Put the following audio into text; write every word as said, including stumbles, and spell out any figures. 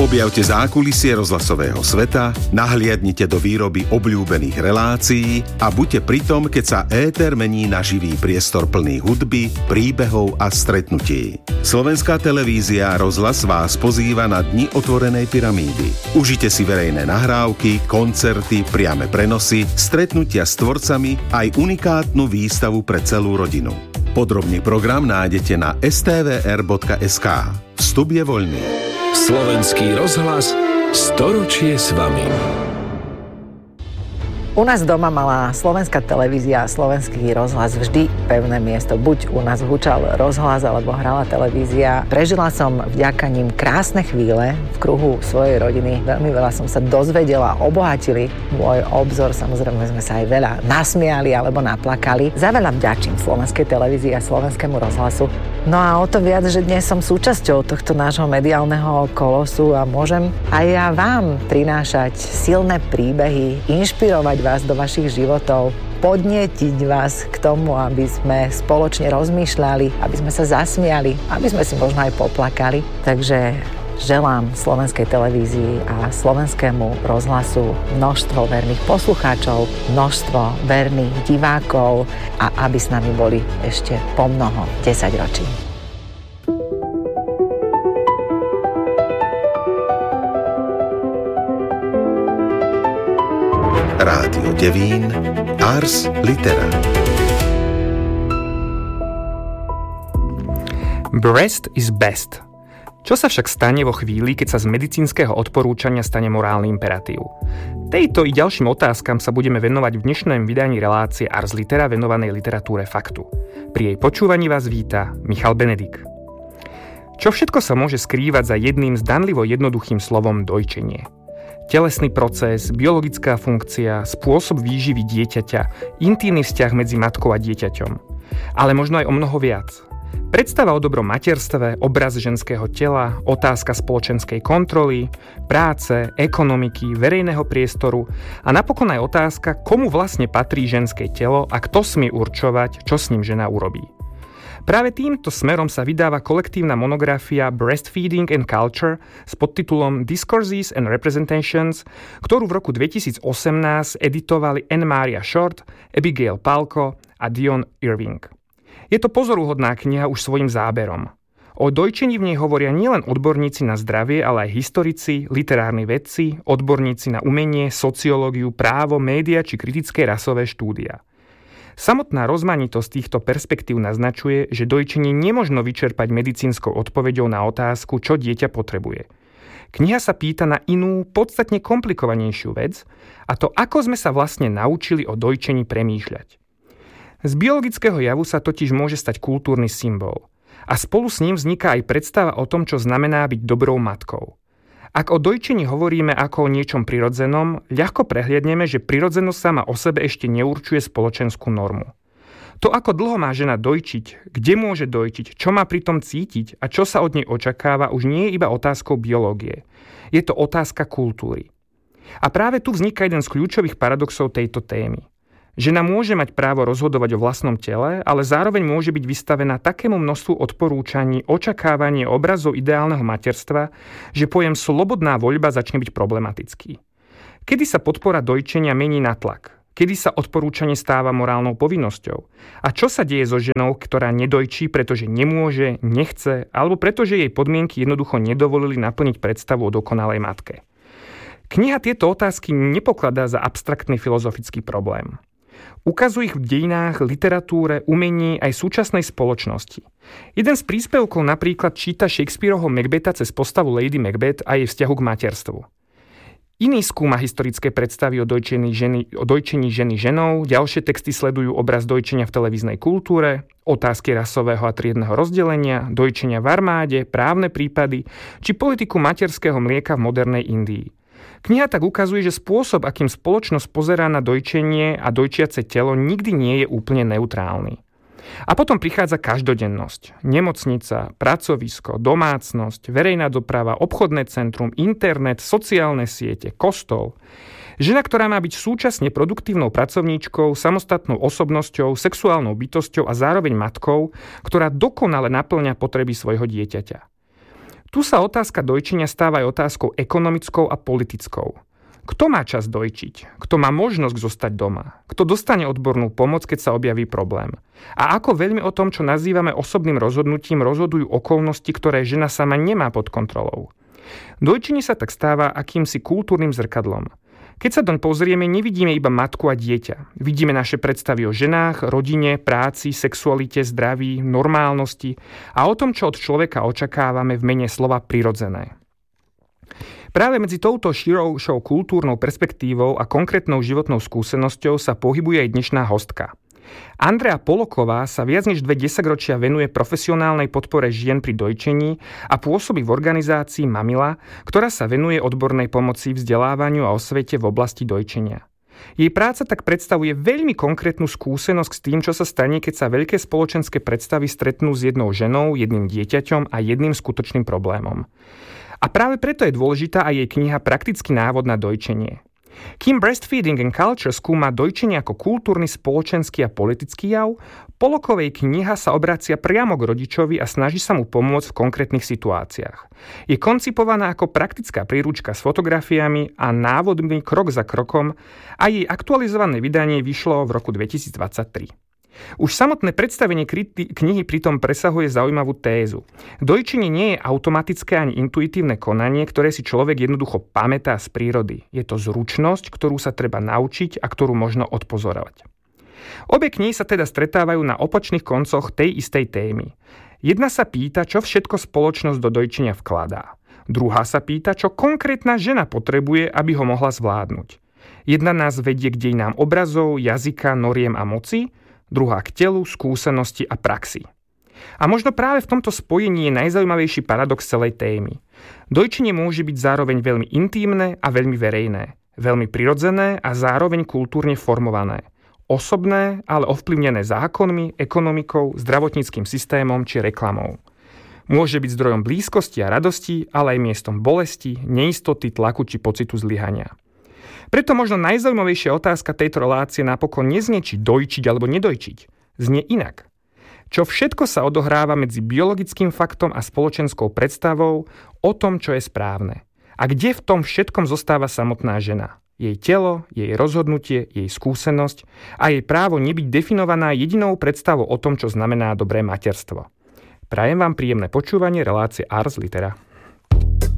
Objavte zákulisie rozhlasového sveta, nahliadnite do výroby obľúbených relácií a buďte pri tom, keď sa éter mení na živý priestor plný hudby, príbehov a stretnutí. Slovenská televízia Rozhlas vás pozýva na Dni otvorenej pyramídy. Užite si verejné nahrávky, koncerty, priame prenosy, stretnutia s tvorcami aj unikátnu výstavu pre celú rodinu. Podrobný program nájdete na es té vé er bodka es ká. Vstup je voľný. Slovenský rozhlas, storočie s vami. U nás doma mala slovenská televízia a slovenský rozhlas vždy pevné miesto. Buď u nás hučal rozhlas, alebo hrala televízia. Prežila som vďaka ním krásne chvíle v kruhu svojej rodiny. Veľmi veľa som sa dozvedela, obohatili môj obzor. Samozrejme sme sa aj veľa nasmiali alebo naplakali. Za veľa vďačím slovenskej televízii a slovenskému rozhlasu. No a o to viac, že dnes som súčasťou tohto nášho mediálneho kolosu a môžem aj ja vám prinášať silné príbehy, inšpirovať vás do vašich životov, podnietiť vás k tomu, aby sme spoločne rozmýšľali, aby sme sa zasmiali, aby sme si možno aj poplakali. Takže želám slovenskej televízii a slovenskému rozhlasu množstvo verných poslucháčov, množstvo verných divákov a aby s nami boli ešte pomnoho desaťročí. Rádio Devín, Ars Litera. Breast is best. Čo sa však stane vo chvíli, keď sa z medicínskeho odporúčania stane morálny imperatív? Tejto i ďalším otázkam sa budeme venovať v dnešnom vydaní relácie Ars Litera venovanej literatúre faktu. Pri jej počúvaní vás víta Michal Benedik. Čo všetko sa môže skrývať za jedným zdanlivo jednoduchým slovom dojčenie? Telesný proces, biologická funkcia, spôsob výživy dieťaťa, intímny vzťah medzi matkou a dieťaťom. Ale možno aj o mnoho viac. Predstava o dobrom materstve, obraz ženského tela, otázka spoločenskej kontroly, práce, ekonomiky, verejného priestoru a napokon aj otázka, komu vlastne patrí ženské telo a kto smie určovať, čo s ním žena urobí. Práve týmto smerom sa vydáva kolektívna monografia Breastfeeding and Culture s podtitulom Discourses and Representations, ktorú v roku dvetisícosemnásť editovali Anne Maria Short, Abigail Palko a Dion Irving. Je to pozoruhodná kniha už svojím záberom. O dojčení v nej hovoria nielen odborníci na zdravie, ale aj historici, literárni vedci, odborníci na umenie, sociológiu, právo, média či kritické rasové štúdia. Samotná rozmanitosť týchto perspektív naznačuje, že dojčenie nemožno vyčerpať medicínskou odpoveďou na otázku, čo dieťa potrebuje. Kniha sa pýta na inú, podstatne komplikovanejšiu vec, a to ako sme sa vlastne naučili o dojčení premýšľať. Z biologického javu sa totiž môže stať kultúrny symbol. A spolu s ním vzniká aj predstava o tom, čo znamená byť dobrou matkou. Ak o dojčení hovoríme ako o niečom prirodzenom, ľahko prehliadneme, že prirodzenosť sama o sebe ešte neurčuje spoločenskú normu. To, ako dlho má žena dojčiť, kde môže dojčiť, čo má pritom cítiť a čo sa od nej očakáva, už nie je iba otázkou biológie. Je to otázka kultúry. A práve tu vzniká jeden z kľúčových paradoxov tejto témy. Žena môže mať právo rozhodovať o vlastnom tele, ale zároveň môže byť vystavená takému množstvu odporúčaní, očakávanie obrazov ideálneho materstva, že pojem slobodná voľba začne byť problematický. Kedy sa podpora dojčenia mení na tlak? Kedy sa odporúčanie stáva morálnou povinnosťou? A čo sa deje so ženou, ktorá nedojčí, pretože nemôže, nechce, alebo pretože jej podmienky jednoducho nedovolili naplniť predstavu o dokonalej matke? Kniha tieto otázky nepokladá za abstraktný filozofický problém. Ukazuje ich v dejinách, literatúre, umení aj súčasnej spoločnosti. Jeden z príspevkov napríklad číta Shakespearovho Macbetha cez postavu Lady Macbeth a jej vzťahu k materstvu. Iný skúma historické predstavy o dojčení ženy, o dojčení ženy ženou, ďalšie texty sledujú obraz dojčenia v televíznej kultúre, otázky rasového a triedneho rozdelenia, dojčenia v armáde, právne prípady či politiku materského mlieka v modernej Indii. Kniha tak ukazuje, že spôsob, akým spoločnosť pozerá na dojčenie a dojčiace telo, nikdy nie je úplne neutrálny. A potom prichádza každodennosť. Nemocnica, pracovisko, domácnosť, verejná doprava, obchodné centrum, internet, sociálne siete, kostol. Žena, ktorá má byť súčasne produktívnou pracovníčkou, samostatnou osobnosťou, sexuálnou bytosťou a zároveň matkou, ktorá dokonale naplňa potreby svojho dieťaťa. Tu sa otázka dojčenia stáva aj otázkou ekonomickou a politickou. Kto má čas dojčiť? Kto má možnosť zostať doma? Kto dostane odbornú pomoc, keď sa objaví problém? A ako veľmi o tom, čo nazývame osobným rozhodnutím, rozhodujú okolnosti, ktoré žena sama nemá pod kontrolou? Dojčenie sa tak stáva akýmsi kultúrnym zrkadlom. Keď sa doň pozrieme, nevidíme iba matku a dieťa. Vidíme naše predstavy o ženách, rodine, práci, sexualite, zdraví, normálnosti a o tom, čo od človeka očakávame v mene slova prirodzené. Práve medzi touto širšou kultúrnou perspektívou a konkrétnou životnou skúsenosťou sa pohybuje aj dnešná hostka. Andrea Poloková sa viac než dve desaťročia venuje profesionálnej podpore žien pri dojčení a pôsobí v organizácii Mamila, ktorá sa venuje odbornej pomoci, vzdelávaniu a osvete v oblasti dojčenia. Jej práca tak predstavuje veľmi konkrétnu skúsenosť s tým, čo sa stane, keď sa veľké spoločenské predstavy stretnú s jednou ženou, jedným dieťaťom a jedným skutočným problémom. A práve preto je dôležitá aj jej kniha Praktický návod na dojčenie. Kým Breastfeeding and Culture skúma dojčenie ako kultúrny, spoločenský a politický jav, Polokovej kniha sa obracia priamo k rodičovi a snaží sa mu pomôcť v konkrétnych situáciách. Je koncipovaná ako praktická príručka s fotografiami a návodmi krok za krokom a jej aktualizované vydanie vyšlo v roku dvetisícdvadsaťtri. Už samotné predstavenie knihy pritom presahuje zaujímavú tézu. Dojčenie nie je automatické ani intuitívne konanie, ktoré si človek jednoducho pamätá z prírody. Je to zručnosť, ktorú sa treba naučiť a ktorú možno odpozorovať. Obe knihy sa teda stretávajú na opačných koncoch tej istej témy. Jedna sa pýta, čo všetko spoločnosť do dojčenia vkladá. Druhá sa pýta, čo konkrétna žena potrebuje, aby ho mohla zvládnuť. Jedna nás vedie k dejinám obrazov, jazyka, noriem a moci, druhá k telu, skúsenosti a praxi. A možno práve v tomto spojení je najzaujímavejší paradox celej témy. Dojčenie môže byť zároveň veľmi intímne a veľmi verejné, veľmi prirodzené a zároveň kultúrne formované. Osobné, ale ovplyvnené zákonmi, ekonomikou, zdravotníckym systémom či reklamou. Môže byť zdrojom blízkosti a radosti, ale aj miestom bolesti, neistoty, tlaku či pocitu zlyhania. Preto možno najzaujímavejšia otázka tejto relácie napokon neznie, či dojčiť alebo nedojčiť. Znie inak. Čo všetko sa odohráva medzi biologickým faktom a spoločenskou predstavou o tom, čo je správne. A kde v tom všetkom zostáva samotná žena. Jej telo, jej rozhodnutie, jej skúsenosť a jej právo nebyť definovaná jedinou predstavou o tom, čo znamená dobré materstvo. Prajem vám príjemné počúvanie relácie Ars Litera.